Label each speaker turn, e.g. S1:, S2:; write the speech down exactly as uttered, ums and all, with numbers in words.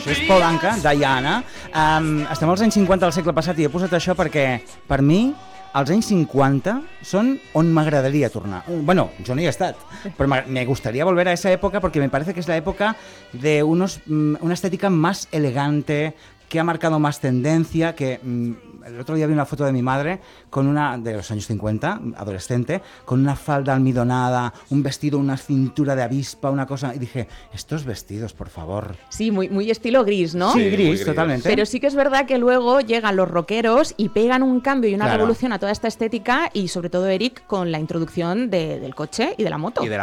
S1: això és Paul Anka, Diana. Um, estem als anys cinquanta del segle passat i he posat això perquè, per mi, els anys cincuenta són on m'agradaria tornar. Bueno, yo no he estat, pero me gustaría volver a esa época porque me parece que es la época de unos, una estética más elegante, que ha marcado más tendencia, que mmm, el otro día vi una foto de mi madre con una, de los años cincuenta, adolescente, con una falda almidonada, un vestido, una cintura de avispa, una cosa, y dije, estos vestidos, por favor.
S2: Sí, muy, muy estilo gris, ¿no?
S1: Sí,
S2: sí
S1: gris,
S2: gris,
S1: totalmente.
S2: Pero sí que es verdad que luego llegan los rockeros y pegan un cambio y una
S1: claro.
S2: revolución a toda esta estética y sobre todo Eric con la introducción de, del coche y de la moto.
S3: Y de la